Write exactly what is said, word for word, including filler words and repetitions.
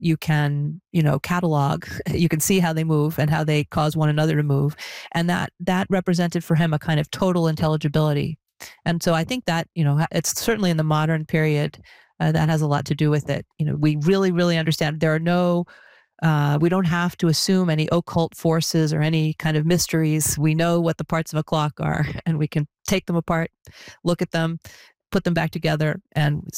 you can, you know, catalog, you can see how they move and how they cause one another to move. And that that represented for him a kind of total intelligibility. And so I think that, you know, it's certainly in the modern period, uh, that has a lot to do with it. You know, we really, really understand there are no, uh, we don't have to assume any occult forces or any kind of mysteries. We know what the parts of a clock are, and we can take them apart, look at them, put them back together, and